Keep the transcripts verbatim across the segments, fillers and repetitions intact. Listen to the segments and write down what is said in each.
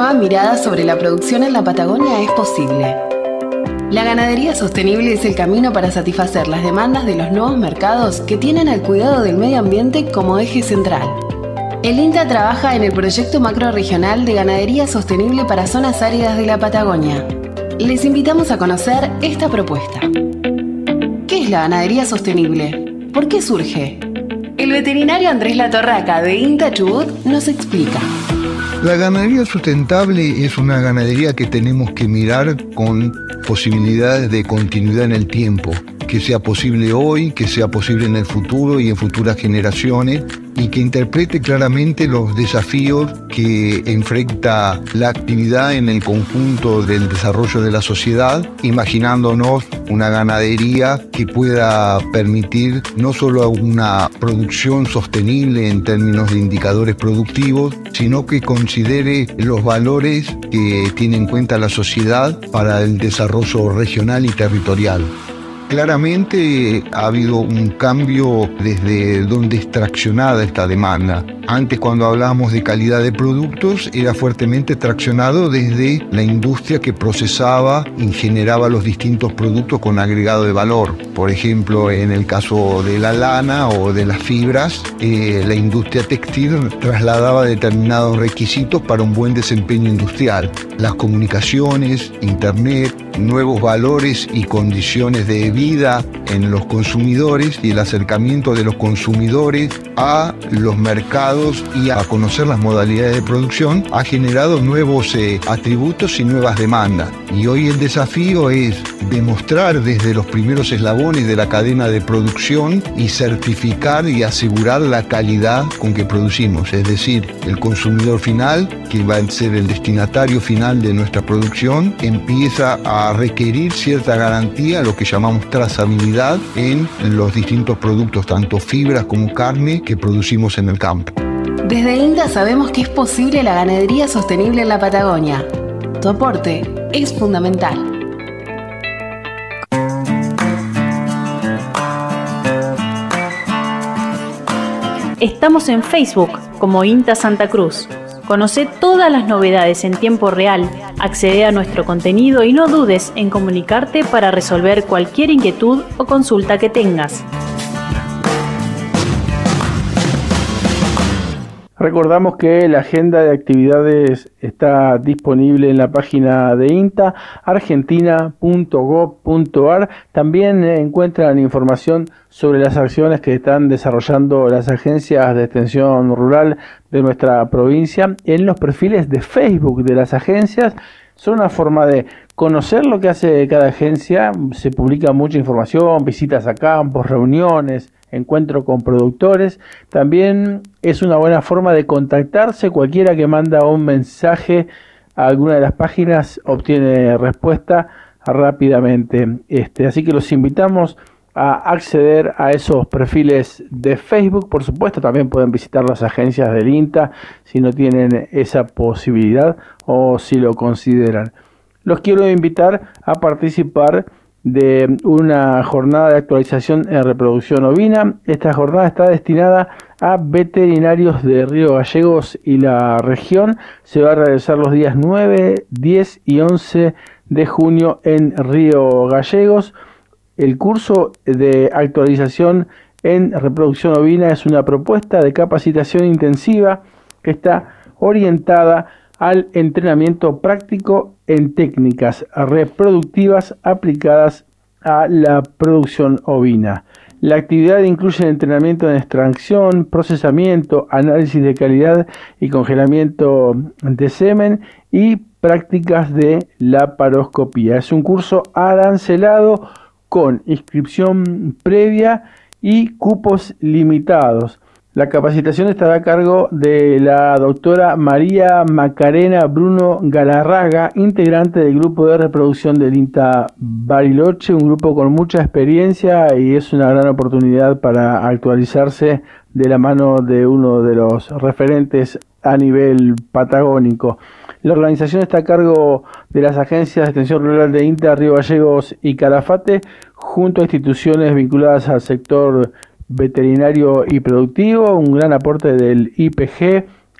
nueva mirada sobre la producción en la Patagonia es posible. La ganadería sostenible es el camino para satisfacer las demandas de los nuevos mercados que tienen al cuidado del medio ambiente como eje central. El INTA trabaja en el proyecto macrorregional de ganadería sostenible para zonas áridas de la Patagonia. Les invitamos a conocer esta propuesta. ¿Qué es la ganadería sostenible? ¿Por qué surge? El veterinario Andrés Latorraca de INTA Chubut nos explica. La ganadería sustentable es una ganadería que tenemos que mirar con posibilidades de continuidad en el tiempo, que sea posible hoy, que sea posible en el futuro y en futuras generaciones, y que interprete claramente los desafíos que enfrenta la actividad en el conjunto del desarrollo de la sociedad, imaginándonos una ganadería que pueda permitir no solo una producción sostenible en términos de indicadores productivos, sino que considere los valores que tiene en cuenta la sociedad para el desarrollo regional y territorial. Claramente ha habido un cambio desde donde es traccionada esta demanda. Antes, cuando hablábamos de calidad de productos, era fuertemente traccionado desde la industria que procesaba y generaba los distintos productos con agregado de valor. Por ejemplo, en el caso de la lana o de las fibras, eh, la industria textil trasladaba determinados requisitos para un buen desempeño industrial. Las comunicaciones, internet, nuevos valores y condiciones de vida en los consumidores y el acercamiento de los consumidores a los mercados y a conocer las modalidades de producción ha generado nuevos eh, atributos y nuevas demandas. Y hoy el desafío es demostrar desde los primeros eslabones de la cadena de producción y certificar y asegurar la calidad con que producimos, es decir, el consumidor final, que va a ser el destinatario final de nuestra producción, empieza a requerir cierta garantía, lo que llamamos trazabilidad, en los distintos productos, tanto fibras como carne, que producimos en el campo. Desde INTA sabemos que es posible la ganadería sostenible en la Patagonia. Tu aporte es fundamental. Estamos en Facebook como INTA Santa Cruz. Conoce todas las novedades en tiempo real, accede a nuestro contenido y no dudes en comunicarte para resolver cualquier inquietud o consulta que tengas. Recordamos que la agenda de actividades está disponible en la página de INTA, argentina punto gob punto ar. También encuentran información sobre las acciones que están desarrollando las agencias de extensión rural de nuestra provincia en los perfiles de Facebook de las agencias. Son una forma de conocer lo que hace cada agencia. Se publica mucha información, visitas a campos, reuniones, encuentro con productores. También es una buena forma de contactarse. Cualquiera que manda un mensaje a alguna de las páginas obtiene respuesta rápidamente. Este, así que los invitamos a acceder a esos perfiles de Facebook. Por supuesto, también pueden visitar las agencias del INTA si no tienen esa posibilidad o si lo consideran. Los quiero invitar a participar de una jornada de actualización en reproducción ovina. Esta jornada está destinada a veterinarios de Río Gallegos y la región. Se va a realizar los días nueve, diez y once de junio en Río Gallegos. El curso de actualización en reproducción ovina es una propuesta de capacitación intensiva que está orientada al entrenamiento práctico en técnicas reproductivas aplicadas a la producción ovina. La actividad incluye entrenamiento en extracción, procesamiento, análisis de calidad y congelamiento de semen y prácticas de laparoscopía. Es un curso arancelado con inscripción previa y cupos limitados. La capacitación estará a cargo de la doctora María Macarena Bruno Galarraga, integrante del grupo de reproducción del INTA Bariloche, un grupo con mucha experiencia y es una gran oportunidad para actualizarse de la mano de uno de los referentes a nivel patagónico. La organización está a cargo de las agencias de extensión rural de INTA, Río Gallegos y Calafate, junto a instituciones vinculadas al sector veterinario y productivo, un gran aporte del I P G,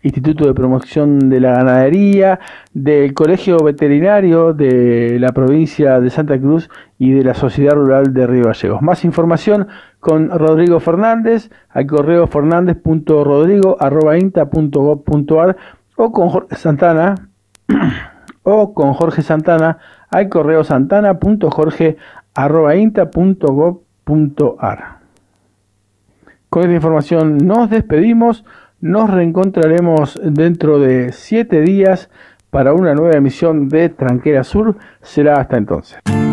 Instituto de Promoción de la Ganadería, del Colegio Veterinario de la provincia de Santa Cruz y de la Sociedad Rural de Río Gallegos. Más información con Rodrigo Fernández al correo fernández punto rodrigo arroba inta punto gob punto ar o con Jorge Santana o con Jorge Santana al correo santana punto jorge arroba inta punto gob punto ar. Con esta información nos despedimos. Nos reencontraremos dentro de siete días para una nueva emisión de Tranquera Sur. Será hasta entonces.